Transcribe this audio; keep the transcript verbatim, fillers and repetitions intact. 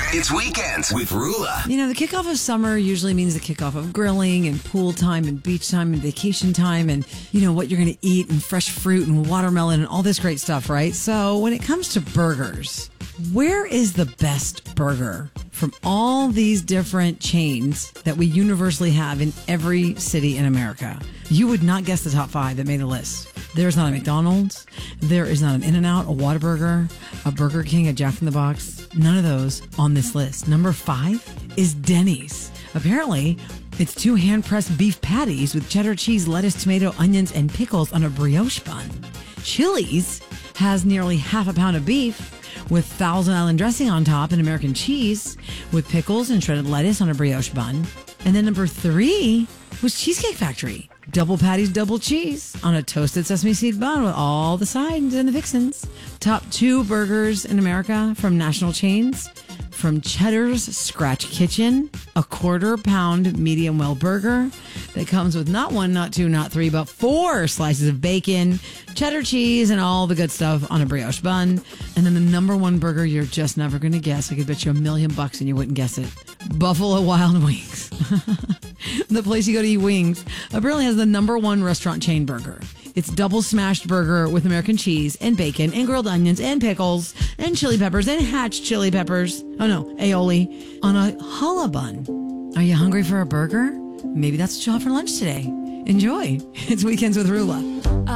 It's Weekends with Rula. You know, the kickoff of summer usually means the kickoff of grilling and pool time and beach time and vacation time and, you know, what you're going to eat and fresh fruit and watermelon and all this great stuff, right? So when it comes to burgers, where is the best burger from all these different chains that we universally have in every city in America? You would not guess the top five that made the list. There's not a McDonald's. There is not an In-N-Out, a Whataburger, a Burger King, a Jack in the Box. None of those on this list. Number five is Denny's. Apparently, it's two hand-pressed beef patties with cheddar cheese, lettuce, tomato, onions, and pickles on a brioche bun. Chili's has nearly half a pound of beef with Thousand Island dressing on top and American cheese with pickles and shredded lettuce on a brioche bun. And then number three was Cheesecake Factory. Double patties, double cheese on a toasted sesame seed bun with all the sides and the fixins. Top two burgers in America from national chains. From Cheddar's Scratch Kitchen, a quarter pound medium well burger that comes with not one, not two, not three, but four slices of bacon, cheddar cheese, and all the good stuff on a brioche bun. And then the number one burger you're just never going to guess. I could bet you a million bucks and you wouldn't guess it. Buffalo Wild Wings. The place you go to eat wings apparently has the number one restaurant chain burger. It's double smashed burger with American cheese and bacon and grilled onions and pickles and chili peppers and hatch chili peppers. Oh no, aioli on a challah bun. Are you hungry for a burger? Maybe that's what you'll have for lunch today. Enjoy. It's Weekends with Rula.